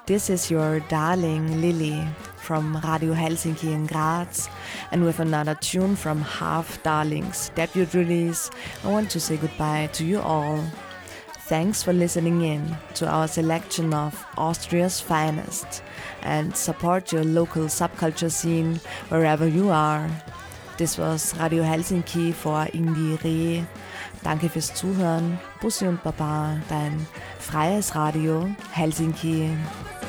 This is your darling Lily from Radio Helsinki in Graz, and with another tune from Half Darling's debut release, I want to say goodbye to you all. Thanks for listening in to our selection of Austria's finest, and support your local subculture scene wherever you are. This was Radio Helsinki for Indie Re. Danke fürs Zuhören. Bussi und Baba, dein freies Radio Helsinki.